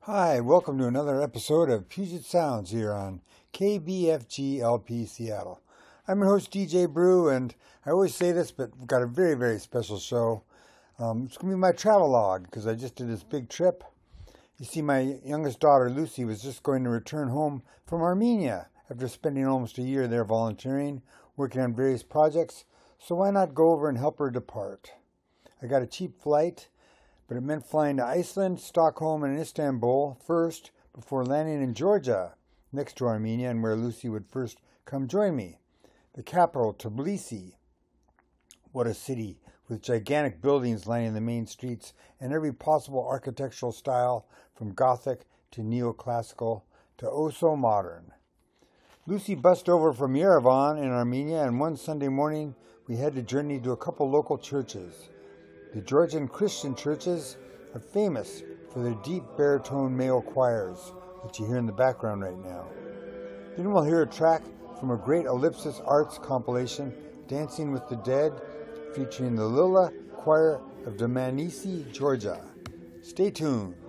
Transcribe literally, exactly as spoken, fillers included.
Hi, welcome to another episode of Puget Sounds here on K B F G L P Seattle. I'm your host D J Brew, and I always say this, but we've got a very, very special show. Um, it's going to be my travelogue because I just did this big trip. You see, my youngest daughter, Lucy, was just going to return home from Armenia after spending almost a year there volunteering, working on various projects, so why not go over and help her depart? I got a cheap flight, but it meant flying to Iceland, Stockholm, and Istanbul first before landing in Georgia, next to Armenia, and where Lucy would first come join me. The capital, Tbilisi. What a city, with gigantic buildings lining the main streets and every possible architectural style, from Gothic to neoclassical to oh so modern. Lucy bussed over from Yerevan in Armenia, and one Sunday morning we had to journey to a couple local churches. The Georgian Christian churches are famous for their deep baritone male choirs, which you hear in the background right now. Then we'll hear a track from a great Ellipsis Arts compilation, Dancing with the Dead, featuring the Lila Choir of Dmanisi, Georgia. Stay tuned.